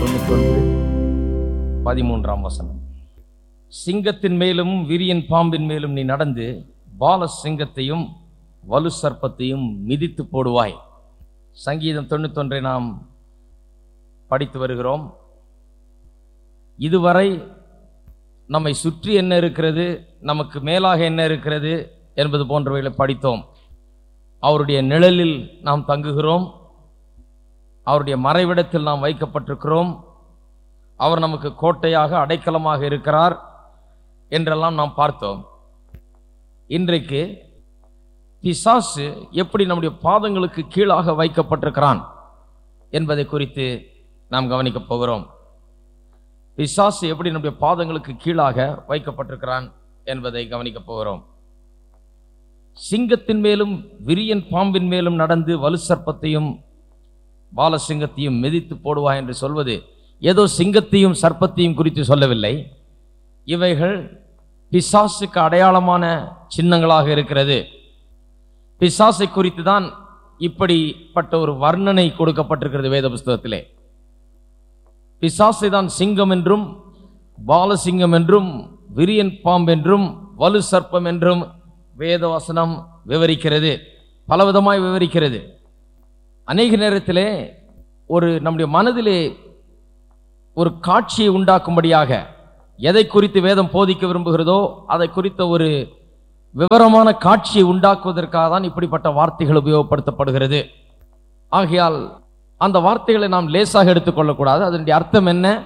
91:13 சிங்கத்தின் மேலும் விரியன் பாம்பின் மேலும் நீ நடந்து பால சிங்கத்தையும் வலு சர்ப்பத்தையும் மிதித்து போடுவாய். சங்கீதம் 91 நாம் படித்து வருகிறோம். இதுவரை நம்மை சுற்றி என்ன இருக்கிறது, நமக்கு மேலாக என்ன இருக்கிறது என்பது போன்றவைகளை படித்தோம். அவருடைய நிழலில் நாம் தங்குகிறோம், அவருடைய மறைவிடத்தில் நாம் வைக்கப்பட்டிருக்கிறோம், அவர் நமக்கு கோட்டையாக அடைக்கலமாக இருக்கிறார் என்றெல்லாம் நாம் பார்த்தோம். இன்றைக்கு பிசாசு எப்படி நம்முடைய பாதங்களுக்கு கீழாக வைக்கப்பட்டிருக்கிறான் என்பதை குறித்து நாம் கவனிக்கப் போகிறோம். பிசாசு எப்படி நம்முடைய பாதங்களுக்கு கீழாக வைக்கப்பட்டிருக்கிறான் என்பதை கவனிக்கப் போகிறோம். சிங்கத்தின் மேலும் விரியன் பாம்பின் மேலும் நடந்து வலு சர்ப்பத்தையும் பாலசிங்கத்தையும் மிதித்து போடுவாய் என்று சொல்வது ஏதோ சிங்கத்தையும் சர்ப்பத்தையும் குறித்து சொல்லவில்லை. இவைகள் பிசாசுக்கு அடையாளமான சின்னங்களாக இருக்கிறது. பிசாசை குறித்து தான் இப்படிப்பட்ட ஒரு வர்ணனை கொடுக்கப்பட்டிருக்கிறது வேத புஸ்தகத்திலே. பிசாசை தான் சிங்கம் என்றும் பாலசிங்கம் என்றும் விரியன் பாம்பு என்றும் வலு சர்ப்பம் என்றும் வேதவசனம் விவரிக்கிறது, பலவிதமாய் விவரிக்கிறது. அநேக நேரத்திலே நம்முடைய மனதிலே ஒரு காட்சியை உண்டாக்கும்படியாக எதை குறித்து வேதம் போதிக்க விரும்புகிறதோ அதை குறித்த ஒரு விவரமான காட்சியை உண்டாக்குவதற்காக தான் இப்படிப்பட்ட வார்த்தைகள் உபயோகப்படுத்தப்படுகிறது. ஆகையால் அந்த வார்த்தைகளை நாம் லேசாக எடுத்துக்கொள்ளக்கூடாது. அதனுடைய அர்த்தம் என்ன,